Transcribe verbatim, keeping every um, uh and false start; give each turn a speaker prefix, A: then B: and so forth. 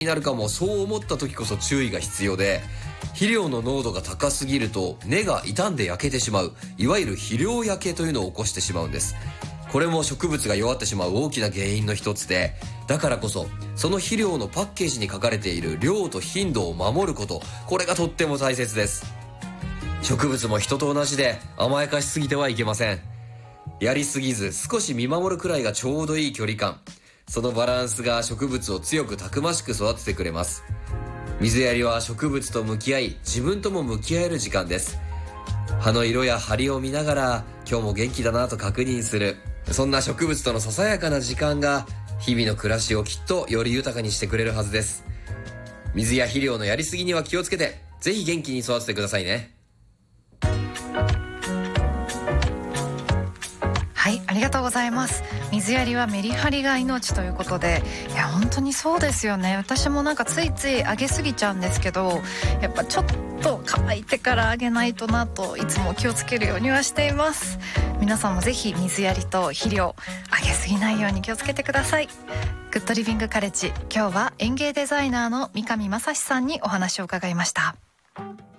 A: になるかも、そう思った時こそ注意が必要で、肥料の濃度が高すぎると根が傷んで焼けてしまう、いわゆる肥料焼けというのを起こしてしまうんです。これも植物が弱ってしまう大きな原因の一つで、だからこそその肥料のパッケージに書かれている量と頻度を守ること、これがとっても大切です。植物も人と同じで甘やかしすぎてはいけません。やりすぎず少し見守るくらいがちょうどいい距離感、そのバランスが植物を強くたくましく育ててくれます。水やりは植物と向き合い、自分とも向き合える時間です。葉の色や張りを見ながら今日も元気だなと確認する、そんな植物とのささやかな時間が日々の暮らしをきっとより豊かにしてくれるはずです。水や肥料のやりすぎには気をつけて、ぜひ元気に育ててくださいね。
B: はい、ありがとうございます。水やりはメリハリが命ということで、いや本当にそうですよね。私もなんかついついあげすぎちゃうんですけど、やっぱちょっと乾いてからあげないとなといつも気をつけるようにはしています。皆さんもぜひ水やりと肥料あげすぎないように気をつけてください。グッドリビングカレッジ、今日は園芸デザイナーの三上正史さんにお話を伺いました。